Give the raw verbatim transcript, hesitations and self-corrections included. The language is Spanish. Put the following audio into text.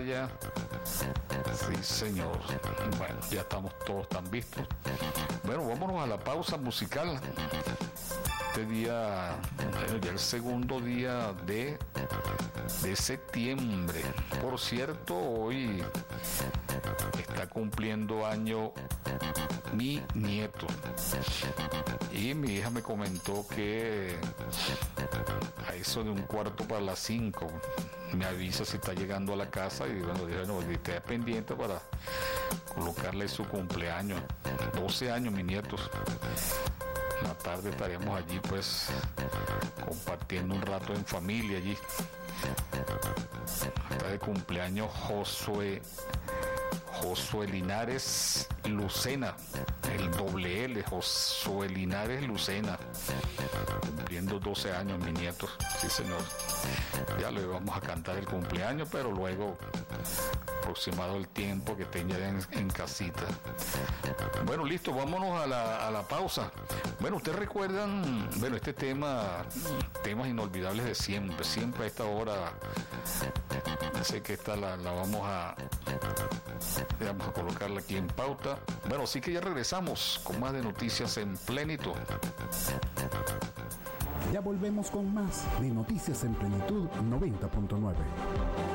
playa. Sí, señor. Bueno, ya estamos todos tan vistos. Bueno, vámonos a la pausa musical. Este día, bueno, ya el segundo día de, de septiembre. Por cierto, hoy está cumpliendo año mi nieto. Y mi hija me comentó que a eso de un cuarto para las cinco me avisa si está llegando a la casa, y bueno, dije, no, esté pendiente para colocarle su cumpleaños. doce años mi nieto. En la tarde estaremos allí pues compartiendo un rato en familia allí. Está de cumpleaños Josué Josué Linares Lucena, el doble L, Josué Linares Lucena, cumpliendo doce años mi nieto. Sí, señor. Ya le vamos a cantar el cumpleaños, pero luego, aproximado el tiempo que tenga en, en casita. Bueno, listo, vámonos a la, a la pausa. Bueno, ustedes recuerdan, bueno, este tema, temas inolvidables de siempre, siempre a esta hora. Sé que esta la, la vamos a vamos a colocarla aquí en pauta. Bueno, sí que ya regresamos con más de Noticias en Plenitud. Ya volvemos con más de Noticias en Plenitud noventa punto nueve.